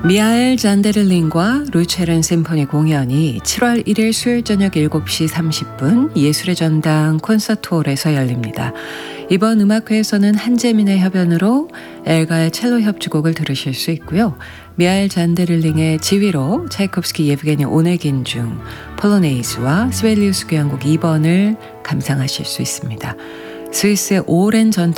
미하엘 잔데를링과 루체른 심포니 공연이 7월 1일 수요일 저녁 7시 30분 예술의 전당 콘서트홀에서 열립니다. 이번 음악회에서는 한재민의 협연으로 엘가의 첼로 협주곡을 들으실 수 있고요. 미하엘 잔데를링의 지휘로 차이콥스키 예브게니 오네긴 중 폴로네이즈와 스벨리우스 교향곡 2번을 감상하실 수 있습니다. 스위스의 오랜 전통을